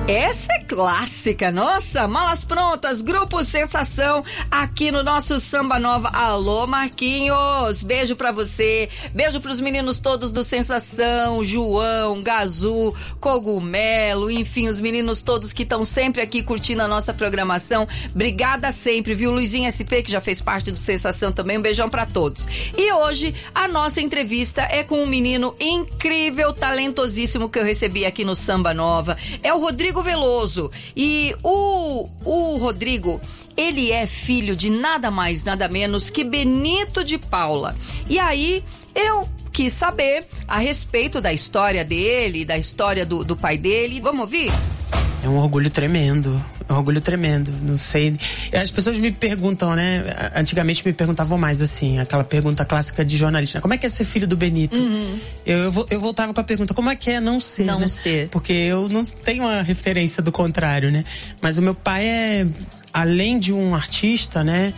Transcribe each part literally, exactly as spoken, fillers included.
Essa é clássica, nossa, Malas Prontas, Grupo Sensação, aqui no nosso Samba Nova. Alô, Marquinhos, beijo pra você, beijo pros meninos todos do Sensação, João, Gazu, Cogumelo, enfim, os meninos todos que estão sempre aqui curtindo a nossa programação. Obrigada sempre, viu? Luizinho S P, que já fez parte do Sensação também, um beijão pra todos. E hoje, a nossa entrevista é com um menino incrível, talentosíssimo que eu recebi aqui no Samba Nova, é o Rodrigo Veloso. E o, o Rodrigo, ele é filho de nada mais, nada menos que Benito de Paula. E aí, eu quis saber a respeito da história dele, da história do, do pai dele. Vamos ouvir? É um orgulho tremendo, é um orgulho tremendo, não sei, as pessoas me perguntam, né, antigamente me perguntavam mais assim, aquela pergunta clássica de jornalista, como é que é ser filho do Benito? Uhum. Eu, eu, eu voltava com a pergunta, como é que é não ser, Não né? ser. Porque eu não tenho uma referência do contrário, né, mas o meu pai é, além de um artista, né,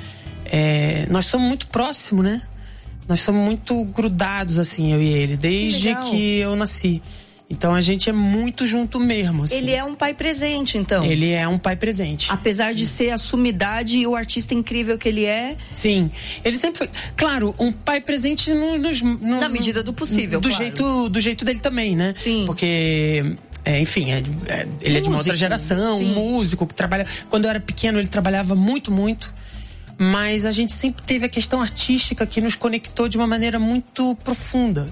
é, nós somos muito próximos, né, nós somos muito grudados, assim, eu e ele, desde que, que eu nasci. Então a gente é muito junto mesmo, assim. Ele é um pai presente, então. Ele é um pai presente. Apesar de ser a sumidade e o artista incrível que ele é. Sim. Ele sempre foi. Claro, um pai presente no, no, no, na medida do possível. Do, claro. jeito, do jeito dele também, né? Sim. Porque. É, enfim, é, é, ele músico, é de uma outra geração, sim. Um músico que trabalha. Quando eu era pequeno, ele trabalhava muito, muito. Mas a gente sempre teve a questão artística que nos conectou de uma maneira muito profunda.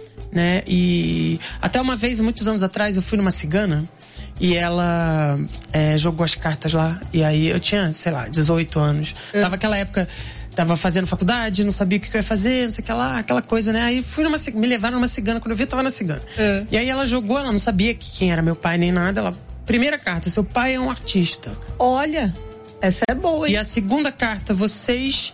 Né? E até uma vez, muitos anos atrás, eu fui numa cigana e ela é, jogou as cartas lá. E aí eu tinha, sei lá, dezoito anos. É. Tava aquela época, tava fazendo faculdade, não sabia o que eu ia fazer, não sei o que lá, aquela coisa, né? Aí fui numa, me levaram numa cigana, quando eu vi, eu tava na cigana. É. E aí ela jogou, ela não sabia quem era meu pai nem nada. Ela, primeira carta, seu pai é um artista. Olha, essa é boa, hein? E a segunda carta, vocês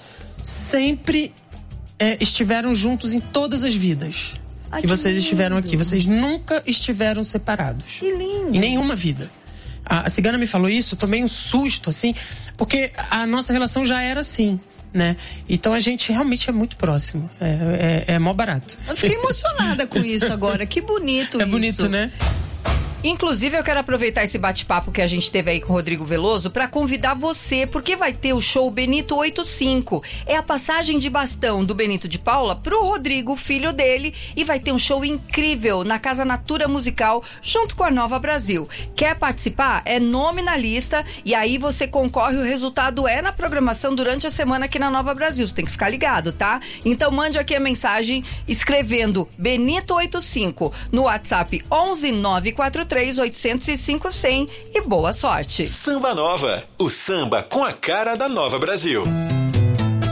sempre é, estiveram juntos em todas as vidas. Ai, que, que vocês lindo. Estiveram aqui. Vocês nunca estiveram separados. Que lindo. Em nenhuma vida. A, a cigana me falou isso, eu tomei um susto, assim, porque a nossa relação já era assim, né? Então a gente realmente é muito próximo. É, é, é mó barato. Eu fiquei emocionada com isso agora. Que bonito é isso. É bonito, né? Inclusive, eu quero aproveitar esse bate-papo que a gente teve aí com o Rodrigo Veloso para convidar você, porque vai ter o show Benito oitenta e cinco. É a passagem de bastão do Benito de Paula pro Rodrigo, filho dele, e vai ter um show incrível na Casa Natura Musical, junto com a Nova Brasil. Quer participar? É nome na lista, e aí você concorre, o resultado é na programação durante a semana aqui na Nova Brasil. Você tem que ficar ligado, tá? Então mande aqui a mensagem escrevendo Benito oitenta e cinco no WhatsApp onze nove quatro três oito zero cinco zero zero e boa sorte. Samba Nova, o samba com a cara da Nova Brasil.